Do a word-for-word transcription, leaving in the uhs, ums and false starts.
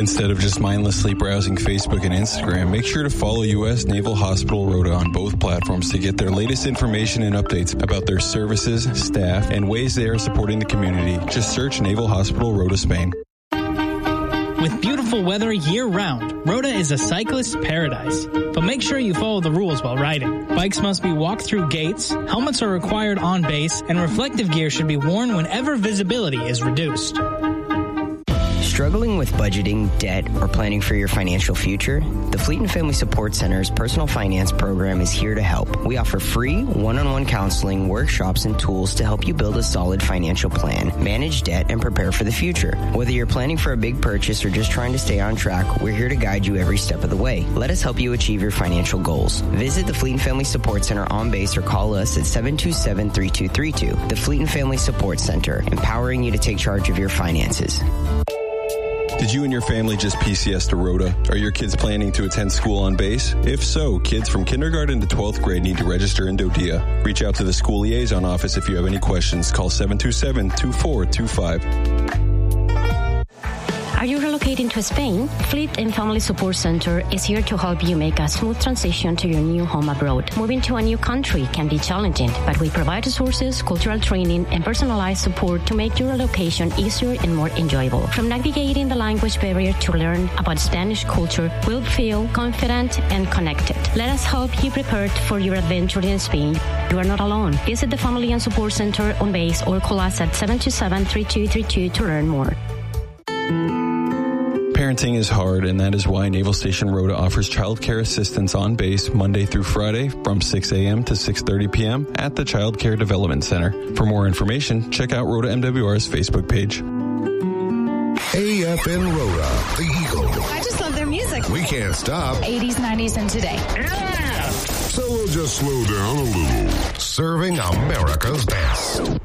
Instead of just mindlessly browsing Facebook and Instagram, make sure to follow U S Naval Hospital Rota on both platforms to get their latest information and updates about their services, staff, and ways they are supporting the community. Just search Naval Hospital Rota Spain. With beautiful weather year-round, Rota is a cyclist's paradise. But make sure you follow the rules while riding. Bikes must be walked through gates, helmets are required on base, and reflective gear should be worn whenever visibility is reduced. Struggling with budgeting, debt, or planning for your financial future? The Fleet and Family Support Center's personal finance program is here to help. We offer free one-on-one counseling, workshops, and tools to help you build a solid financial plan, manage debt, and prepare for the future. Whether you're planning for a big purchase or just trying to stay on track, we're here to guide you every step of the way. Let us help you achieve your financial goals. Visit the Fleet and Family Support Center on base or call us at seven two seven, three two three two. The Fleet and Family Support Center, empowering you to take charge of your finances. Did you and your family just P C S to Rota? Are your kids planning to attend school on base? If so, kids from kindergarten to twelfth grade need to register in Dodia. Reach out to the school liaison office if you have any questions. Call seven two seven, two four two five. Are you relocating to Spain? Fleet and Family Support Center is here to help you make a smooth transition to your new home abroad. Moving to a new country can be challenging, but we provide resources, cultural training, and personalized support to make your relocation easier and more enjoyable. From navigating the language barrier to learn about Spanish culture, we'll feel confident and connected. Let us help you prepare for your adventure in Spain. You are not alone. Visit the Family and Support Center on base or call us at seven two seven, three two three two to learn more. Parenting is hard, and that is why Naval Station Rota offers childcare assistance on base Monday through Friday from six a.m. to six thirty p.m. at the Child Care Development Center. For more information, check out Rota M W R's Facebook page. A F N Rota, the Eagle. I just love their music. We can't stop. eighties, nineties, and today. Yeah! So we'll just slow down a little. Serving America's best.